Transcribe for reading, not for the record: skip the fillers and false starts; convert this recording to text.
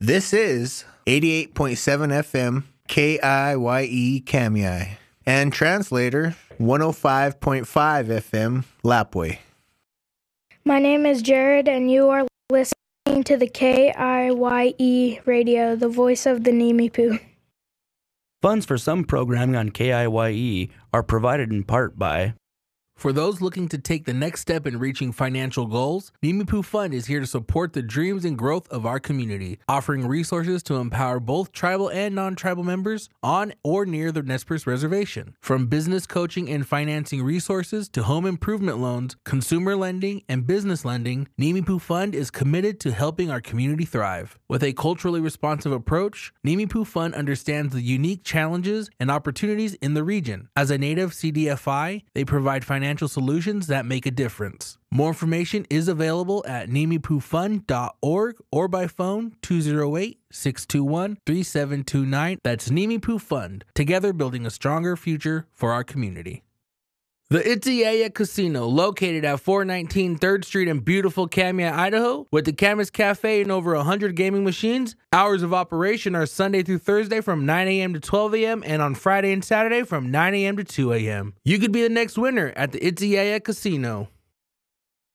This is 88.7 FM KIYE Kamiai and translator 105.5 FM Lapwai. My name is Jared, and you are listening to the KIYE radio, the voice of the Nimipu. Funds for some programming on KIYE are provided in part by... For those looking to take the next step in reaching financial goals, Nimipu Fund is here to support the dreams and growth of our community, offering resources to empower both tribal and non-tribal members on or near the Nez Perce Reservation. From business coaching and financing resources to home improvement loans, consumer lending, and business lending, Nimipu Fund is committed to helping our community thrive. With a culturally responsive approach, Nimipu Fund understands the unique challenges and opportunities in the region. As a native CDFI, they provide financial solutions that make a difference. More information is available at nimipufund.org or by phone 208-621-3729. That's Nimipu Fund, together building a stronger future for our community. The Itiyaya Casino, located at 419 3rd Street in beautiful Kamiah, Idaho, with the Camas Cafe and over 100 gaming machines. Hours of operation are Sunday through Thursday from 9 a.m. to 12 a.m. and on Friday and Saturday from 9 a.m. to 2 a.m. You could be the next winner at the Itiyaya Casino.